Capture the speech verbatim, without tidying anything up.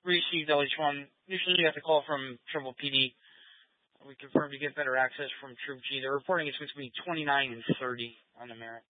received L H one. Usually you have to call from Triple P D. We confirmed to get better access from Troop G. They're reporting it's going to be twenty-nine and thirty on the Merit.